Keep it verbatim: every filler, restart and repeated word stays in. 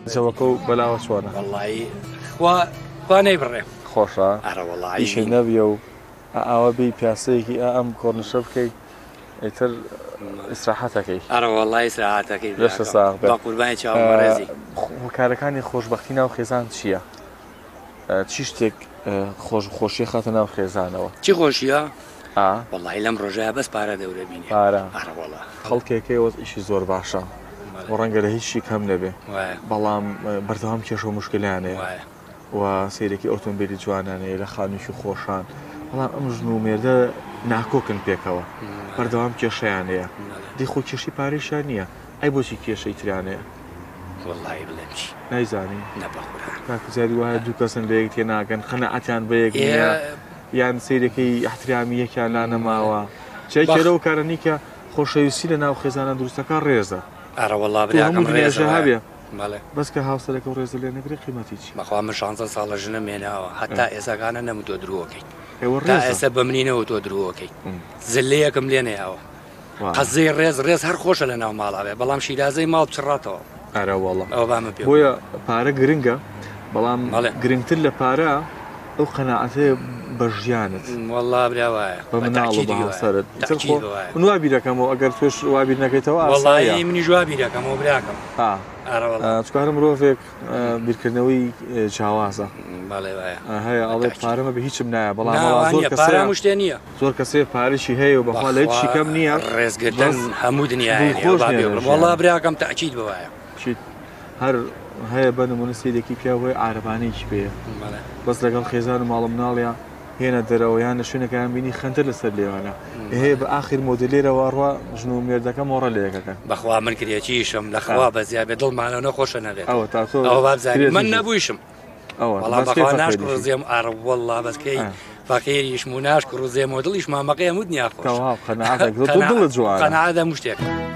جەوەکە و بەلاوە چۆنە؟ وەڵڵی خوا خوا نەیبڕێ خۆشە ئەرە وەڵڵی ئیشی نەبیە و ئاوە بی پیاسەیەکی ئەم کۆرنشە بکەیت ئیتر ئیسراحەتەکەی. ئەرە وەڵڵی ئیسراحەتەکەی لەشە ساغ بێت. با قوربانی چاوەڕێزی. کارەکانی خۆشبەختی ناو خێزان چییە؟ چی شتێک خۆشی خاتە ناو خێزانەوە؟ چی خۆشیە؟ وەڵڵی لەم ڕۆژەیە بەس پارە دەورە بینی. پارە. ئەرە وەڵڵا. خەڵکێکی وەز ئیشی زۆر باشە. ڕەنگە لە هیچی کەم نەبێ. بەڵام بەردەوام کێشە و مشکلیانەیە. و سیرێکی ئۆتۆمبیلی جوانانەیە لە خانوویشی خۆشان. بەڵام ئەم ژن و مێردە ناکۆکن پێکەوە. بەردەوام کێشەیانەیە. دی خۆ کێشی پارێشیان نییە. ئەی بۆچی کێشەی تریانەیە؟ وەڵڵی بڵێم چی؟ نایزانی؟ نەبەخورا. کاکوزاری وایە دوو کەسن لە یەک تێناگەن خەنەعەتیان بە یەک نییە یان سیرەکەی ئەحترامی یەکیان لا نەماوە. چێکێرە و کارەنی کە خۆشەویستی لە ناو خێزانە دروستەکە ڕێزە. ئەرە وەڵڵا براکەم ڕێزە هەبێ. بەڵێ. بەس کە هاوسەرەکە و ڕێزە لێ نەگرێ قیمەتی چی؟ بەخوا من شانزە ساڵە ژنە مێناوە هەتا ئێساکانە نەمتۆ درۆکەیت. ئێوە تا ئێستا بە منینەوە تۆ درۆکەیت. زلەیەکم لێ نەیاوە. قەزەی ڕێز ڕێز هەر خۆشە لە ناو ماڵاوێ بەڵام شیرازەی ماڵ بچڕاتەوە. ئەرە وەڵڵا. ئەوە بامە پێ. بۆیە پارە گرنگە بەڵام گرنگتر لە پارە ئەو قەناعەتەیە بە ژیانت. وەڵڵا برا وایە. بە مناڵ و بە هاوسەرت. من وا بیرەکەمەوە ئەگەر توێش وا بیر نەکەیتەوە ئاساییە. وەڵڵی منیش وا بیرەکەمەوە براکەم. چکارە مرۆڤێک بیرکردنەوەی جیاوازە. بەڵێ وایە. هەیە ئەڵێ پارەمە بە هیچم نایە بەڵام زۆر پارە شتێ نییە. زۆر کەسێ پارەشی هەیە و بەخوا لە هیچی کەم نییە. ڕێزگرتن هەموو دنیاە وەڵڵا براکەم تاکید بوایە. هەر هەیە بە نمونە سیرێکی پیاوەی عارەبانەیەکی پێیە. بەس لەگەڵ خێزان و ماڵە مناڵیان هێنە دەرەوەیان لە شوێنەکەیان بینی خەنتە لەسەر لێوانە. هەیە بە ئاخر مۆدلێرەوە ڕوا ژن و مێردەکە مۆڕە لە یەکەکە. بەخوا من کردێکیشم لەخوا بەزیا بێ دڵمانە نەخۆشە نەبێت. ئەوە تا تۆ ئەوە بابزانانی من نەبوویشم. وەڵام بەخوا ناشک ڕزێم ئارە وەڵڵا بەسکەی فەقیریشم و ناشک ڕزێم و دڵیش مامەقەیە مود نیاخۆش. قەناعەتە دڵت جوانە. قەناعەت هەموو شتێک.